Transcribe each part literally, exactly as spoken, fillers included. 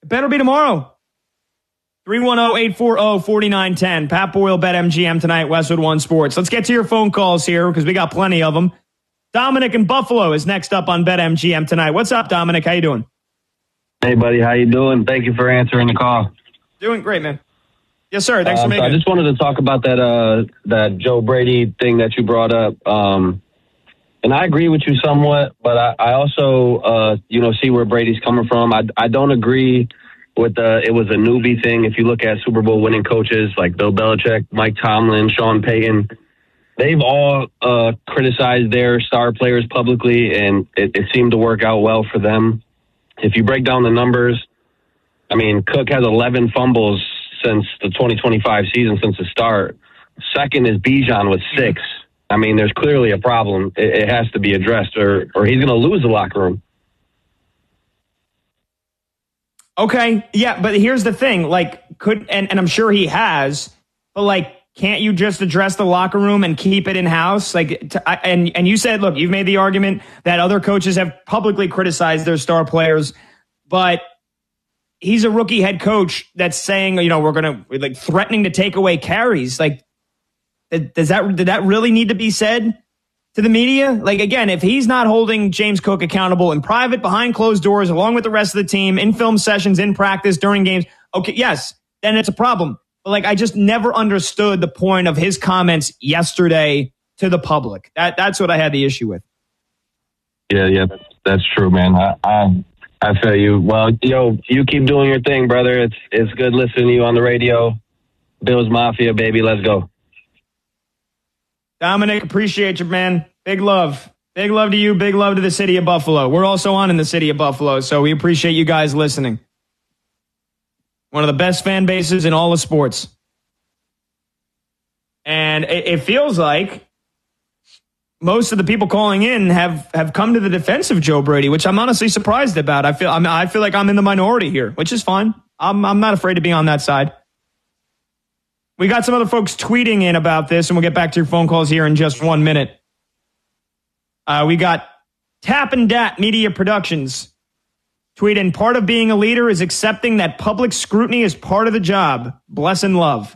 better be tomorrow. three one zero, eight four zero, four nine one zero. Pat Boyle, BetMGM tonight, Westwood One Sports. Let's get to your phone calls here because we got plenty of them. Dominic in Buffalo is next up on BetMGM tonight. What's up, Dominic? How you doing? Hey, buddy. How you doing? Thank you for answering the call. Doing great, man. Yes, sir. Thanks um, for making so I just wanted to talk about that uh, that Joe Brady thing that you brought up. Um, and I agree with you somewhat, but I, I also, uh, you know, see where Brady's coming from. I, I don't agree with the it was a newbie thing. If you look at Super Bowl winning coaches like Bill Belichick, Mike Tomlin, Sean Payton, they've all uh, criticized their star players publicly, and it, it seemed to work out well for them. If you break down the numbers, I mean, Cook has eleven fumbles since the twenty twenty-five season, since the start. Second is Bijan with six. I mean, there's clearly a problem. It, it has to be addressed, or or he's going to lose the locker room. Okay, yeah, but here's the thing. Like, could and, and I'm sure he has, but like, can't you just address the locker room and keep it in house? Like, to, I, and and you said, look, you've made the argument that other coaches have publicly criticized their star players, but he's a rookie head coach that's saying, you know, we're gonna like threatening to take away carries. Like, does that did that really need to be said to the media? Like, again, if he's not holding James Cook accountable in private, behind closed doors, along with the rest of the team, in film sessions, in practice, during games, okay, yes, then it's a problem. But like, I just never understood the point of his comments yesterday to the public. That that's what I had the issue with. Yeah, yeah, that's, that's true, man. I, I I feel you. Well, yo, you keep doing your thing, brother. It's it's good listening to you on the radio. Bills Mafia, baby, let's go. Dominic, appreciate you, man. Big love. Big love to you. Big love to the city of Buffalo. We're also on in the city of Buffalo, so we appreciate you guys listening. One of the best fan bases in all of sports. And it, it feels like most of the people calling in have, have come to the defense of Joe Brady, which I'm honestly surprised about. I feel I, mean, I feel like I'm in the minority here, which is fine. I'm I'm not afraid to be on that side. We got some other folks tweeting in about this, and we'll get back to your phone calls here in just one minute. Uh, we got Tap and Dat Media Productions tweeting, part of being a leader is accepting that public scrutiny is part of the job. Bless and love.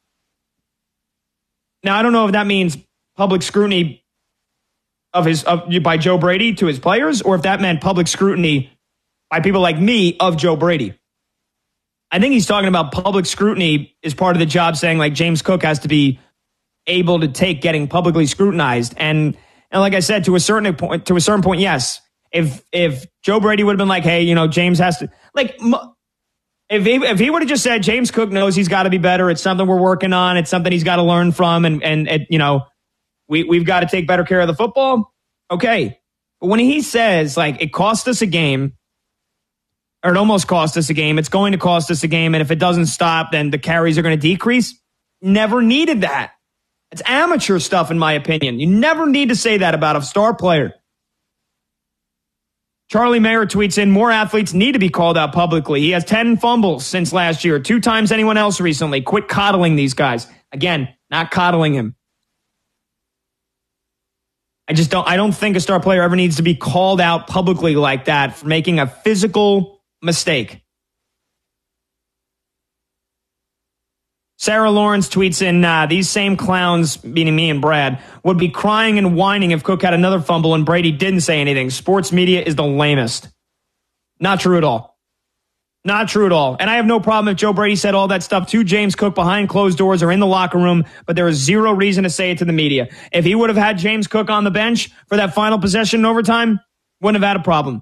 Now, I don't know if that means public scrutiny of his of, by Joe Brady to his players, or if that meant public scrutiny by people like me of Joe Brady. I think he's talking about public scrutiny is part of the job, saying like James Cook has to be able to take getting publicly scrutinized. And and like I said, to a certain point, to a certain point, yes. If if Joe Brady would have been like, hey, you know, James has to like, if he, if he would have just said James Cook knows he's got to be better. It's something we're working on. It's something he's got to learn from, and and, and you know, we we've got to take better care of the football. Okay, but when he says like it cost us a game, or it almost cost us a game, it's going to cost us a game, and if it doesn't stop, then the carries are going to decrease. Never needed that. It's amateur stuff, in my opinion. You never need to say that about a star player. Charlie Mayer tweets in, more athletes need to be called out publicly. He has ten fumbles since last year, two times anyone else recently. Quit coddling these guys. Again, not coddling him. I just don't, I don't think a star player ever needs to be called out publicly like that for making a physical mistake. Sarah Lawrence tweets in, uh, these same clowns, meaning me and Brad, would be crying and whining if Cook had another fumble and Brady didn't say anything. Sports media is the lamest. Not true at all. Not true at all. And I have no problem if Joe Brady said all that stuff to James Cook behind closed doors or in the locker room, but there is zero reason to say it to the media. If he would have had James Cook on the bench for that final possession in overtime, wouldn't have had a problem.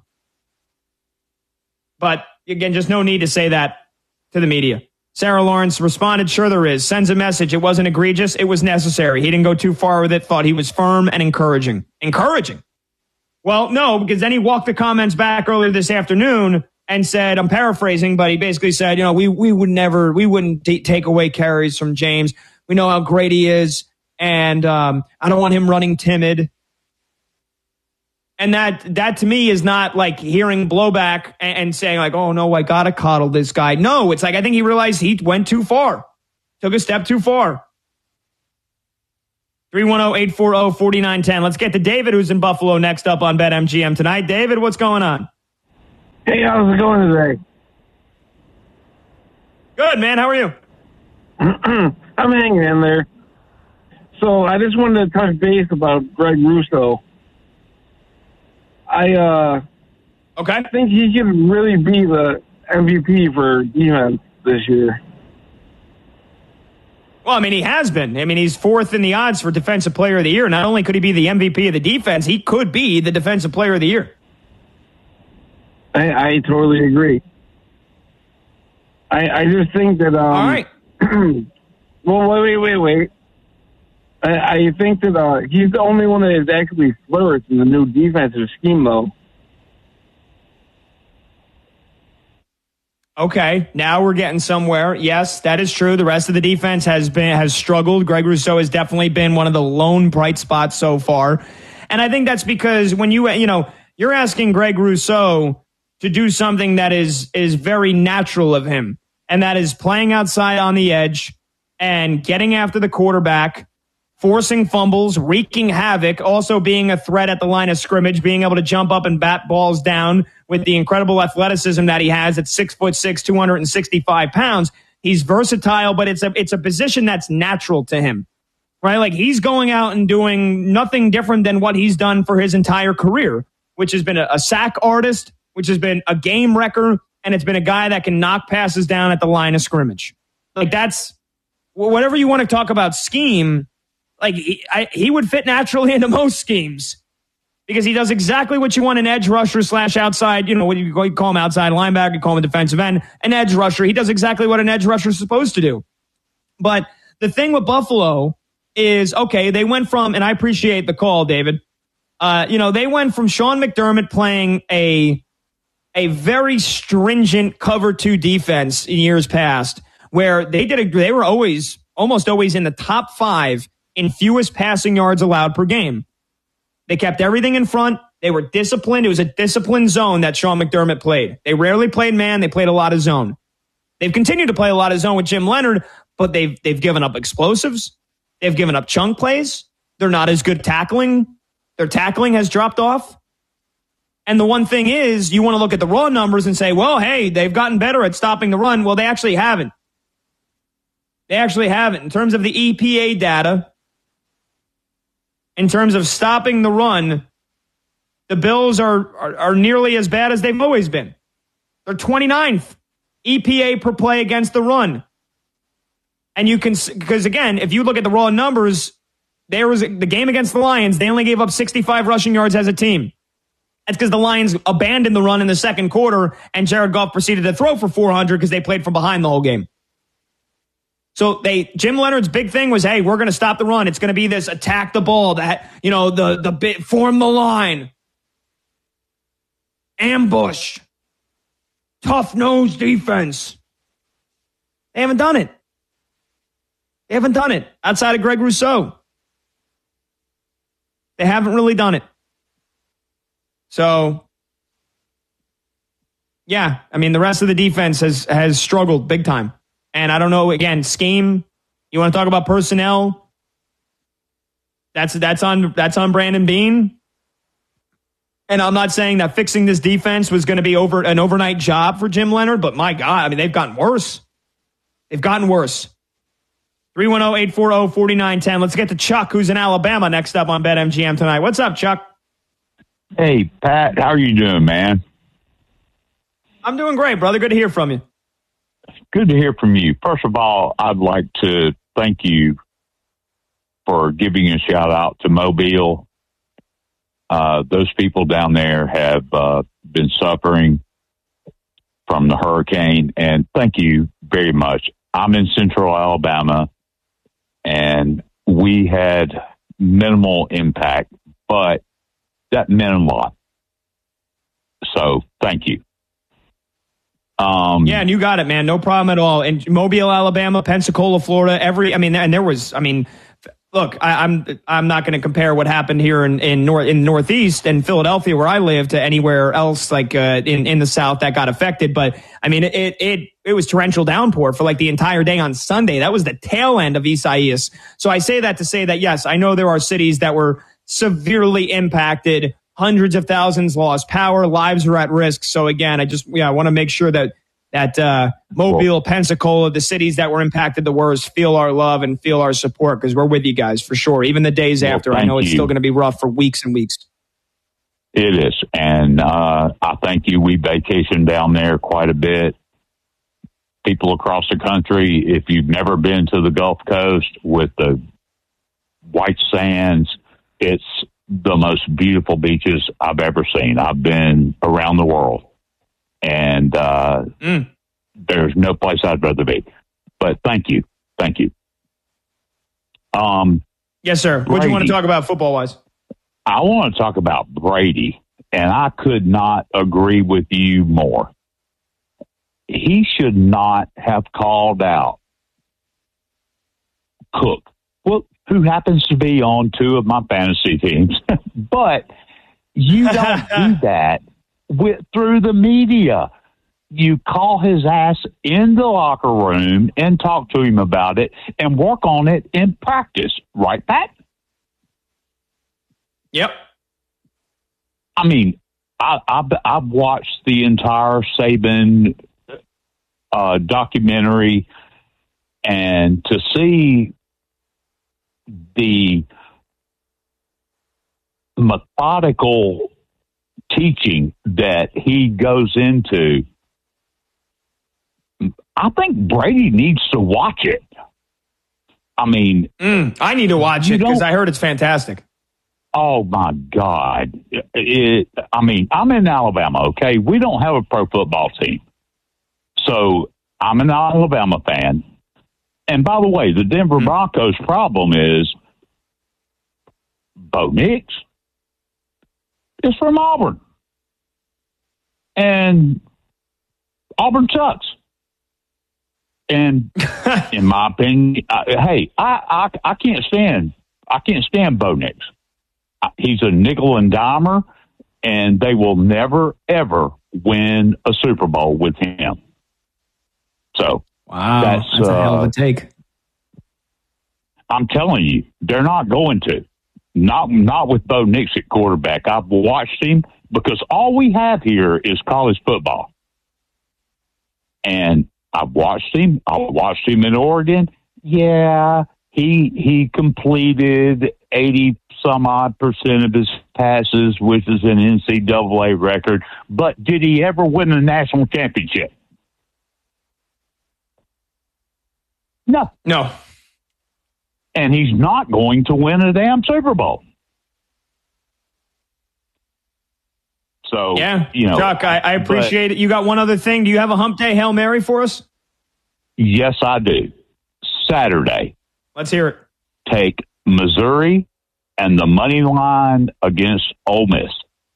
But again, just no need to say that to the media. Sarah Lawrence responded, sure there is. Sends a message. It wasn't egregious. It was necessary. He didn't go too far with it. Thought he was firm and encouraging. Encouraging? Well, no, because then he walked the comments back earlier this afternoon and said, I'm paraphrasing, but he basically said, you know, we we would never, we wouldn't t- take away carries from James. We know how great he is, and um, I don't want him running timid. And that, that to me is not like hearing blowback and, and saying like, oh no, I gotta coddle this guy. No, it's like, I think he realized he went too far. Took a step too far. three one zero, eight four zero, four nine one zero. Let's get to David, who's in Buffalo, next up on BetMGM tonight. David, what's going on? Hey, how's it going today? Good, man. How are you? I'm hanging in there. So I just wanted to touch base about Greg Rousseau. I uh, okay. think he can really be the M V P for defense this year. Well, I mean, he has been. I mean, he's fourth in the odds for Defensive Player of the Year. Not only could he be the M V P of the defense, he could be the Defensive Player of the Year. I, I totally agree. I, I just think that... Um, All right. well, wait, wait, wait, wait. I, I think that uh, he's the only one that has actually flourished in the new defensive scheme, though. Okay, now we're getting somewhere. Yes, that is true. The rest of the defense has been has struggled. Greg Rousseau has definitely been one of the lone bright spots so far. And I think that's because when you, you know, you're asking Greg Rousseau to do something that is is very natural of him, and that is playing outside on the edge and getting after the quarterback, forcing fumbles, wreaking havoc, also being a threat at the line of scrimmage, being able to jump up and bat balls down with the incredible athleticism that he has at six foot six, two hundred sixty-five pounds. He's versatile, but it's a it's a position that's natural to him, right? Like he's going out and doing nothing different than what he's done for his entire career, which has been a, a sack artist, which has been a game wrecker, and it's been a guy that can knock passes down at the line of scrimmage. Like that's whatever you want to talk about scheme. Like he, I, he would fit naturally into most schemes because he does exactly what you want an edge rusher slash outside, you know, what you call him outside linebacker, you call him a defensive end, an edge rusher. He does exactly what an edge rusher is supposed to do. But the thing with Buffalo is, okay, they went from, and I appreciate the call, David, uh, you know, they went from Sean McDermott playing a, a very stringent cover two defense in years past where they did a, they were always, almost always in the top five in fewest passing yards allowed per game. They kept everything in front. They were disciplined. It was a disciplined zone that Sean McDermott played. They rarely played man. They played a lot of zone. They've continued to play a lot of zone with Jim Leonard, but they've they've given up explosives. They've given up chunk plays. They're not as good tackling. Their tackling has dropped off. And the one thing is, you want to look at the raw numbers and say, well, hey, they've gotten better at stopping the run. Well, they actually haven't. They actually haven't. In terms of the E P A data, in terms of stopping the run, the Bills are, are, are nearly as bad as they've always been. They're twenty-ninth E P A per play against the run. And you can, because again, if you look at the raw numbers, there was the game against the Lions, they only gave up sixty-five rushing yards as a team. That's because the Lions abandoned the run in the second quarter and Jared Goff proceeded to throw for four hundred because they played from behind the whole game. So they, Jim Leonard's big thing was, hey, we're going to stop the run. It's going to be this attack the ball that, you know, the, the bit, form the line, ambush, tough nose defense. They haven't done it. They haven't done it outside of Greg Rousseau. They haven't really done it. So, yeah, I mean, the rest of the defense has, has struggled big time. And I don't know, again, scheme, you want to talk about personnel? That's that's on that's on Brandon Beane. And I'm not saying that fixing this defense was going to be over an overnight job for Jim Leonard, but my God, I mean, they've gotten worse. They've gotten worse. three one zero, eight four zero, four nine one zero. Let's get to Chuck, who's in Alabama, next up on BetMGM tonight. What's up, Chuck? Hey, Pat, how are you doing, man? I'm doing great, brother. Good to hear from you. Good to hear from you. First of all, I'd like to thank you for giving a shout out to Mobile. Uh, those people down there have uh, been suffering from the hurricane, and thank you very much. I'm in Central Alabama, and we had minimal impact, but that meant a lot. So thank you. Um, yeah, and you got it, man. No problem at all. In Mobile, Alabama, Pensacola, Florida, every, I mean, and there was, I mean, look, I, I'm I'm not going to compare what happened here in in North in Northeast and Philadelphia, where I live, to anywhere else like uh, in in the South that got affected. But I mean, it it it was torrential downpour for like the entire day on Sunday. That was the tail end of Isaias. So I say that to say that yes, I know there are cities that were severely impacted. Hundreds of thousands lost power, lives are at risk. So again, I just yeah, I want to make sure that that uh, Mobile, Pensacola, the cities that were impacted the worst, feel our love and feel our support because we're with you guys for sure. Even the days well, after, I know it's you. still going to be rough for weeks and weeks. It is. And uh, I thank you. We vacation down there quite a bit. People across the country, if you've never been to the Gulf Coast with the white sands, it's the most beautiful beaches I've ever seen. I've been around the world. And uh, mm. there's no place I'd rather be. But thank you. Thank you. Um, yes, sir. What do you want to talk about football-wise? I want to talk about Brady, and I could not agree with you more. He should not have called out Cook, well, who happens to be on two of my fantasy teams. But you don't do that with, through the media. You call his ass in the locker room and talk to him about it and work on it in practice. Right, Pat? Yep. I mean, I, I've, I've watched the entire Saban uh, documentary, and to see the methodical teaching that he goes into, I think Brady needs to watch it. I mean, mm, I need to watch it because I heard it's fantastic. Oh, my God. It, I mean, I'm in Alabama, okay? We don't have a pro football team. So I'm an Alabama fan. And by the way, the Denver Broncos' problem is Bo Nix is from Auburn. And Auburn sucks. And in my opinion, I, hey, I, I I can't stand I can't stand Bo Nix. He's a nickel and dimer, and they will never ever win a Super Bowl with him. So wow, that's, that's a uh, hell of a take. I'm telling you, they're not going to. Not not with Bo Nix at quarterback. I've watched him because all we have here is college football, and I've watched him. I watched him in Oregon. Yeah, he he completed eighty some odd percent of his passes, which is an N C double A record. But did he ever win a national championship? No, no. And he's not going to win a damn Super Bowl. So, yeah, you know, Chuck, I, I appreciate it. You got one other thing. Do you have a hump day Hail Mary for us? Yes, I do. Saturday. Let's hear it. Take Missouri and the money line against Ole Miss.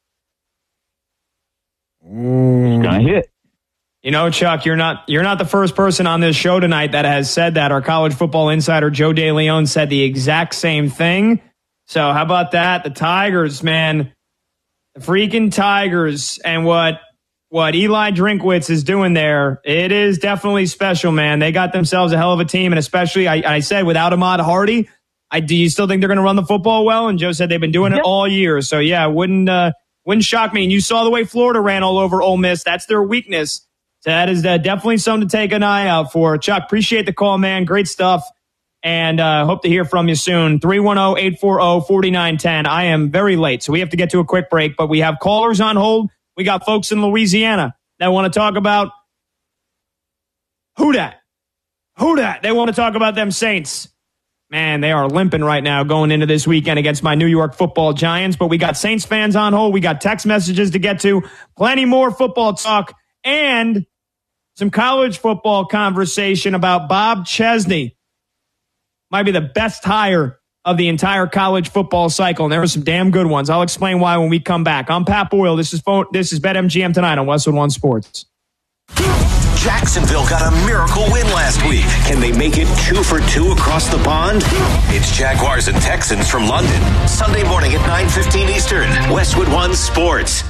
Mm. It's going to hit. You know, Chuck, you're not you're not the first person on this show tonight that has said that. Our college football insider, Joe DeLeon, said the exact same thing. So how about that? The Tigers, man. The freaking Tigers and what what Eli Drinkwitz is doing there, it is definitely special, man. They got themselves a hell of a team, and especially, I, I said, without Ahmad Hardy, I, do you still think they're going to run the football well? And Joe said they've been doing it all year. So, yeah, wouldn't uh, wouldn't shock me. And you saw the way Florida ran all over Ole Miss. That's their weakness. So that is uh, definitely something to take an eye out for. Chuck, appreciate the call, man. Great stuff. And uh, hope to hear from you soon. three one zero, eight four zero, four nine one zero. I am very late, so we have to get to a quick break. But we have callers on hold. We got folks in Louisiana that want to talk about who dat? Who dat? They want to talk about them Saints. Man, they are limping right now going into this weekend against my New York football Giants. But we got Saints fans on hold. We got text messages to get to. Plenty more football talk. And some college football conversation about Bob Chesney. Might be the best hire of the entire college football cycle, and there are some damn good ones. I'll explain why when we come back. I'm Pat Boyle. This is phone, this is BetMGM Tonight on Westwood One Sports. Jacksonville got a miracle win last week. Can they make it two for two across the pond? It's Jaguars and Texans from London. Sunday morning at nine fifteen Eastern. Westwood One Sports.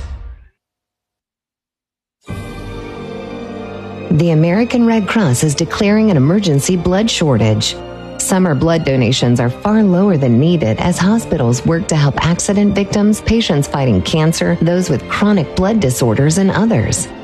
The American Red Cross is declaring an emergency blood shortage. Summer blood donations are far lower than needed as hospitals work to help accident victims, patients fighting cancer, those with chronic blood disorders, and others.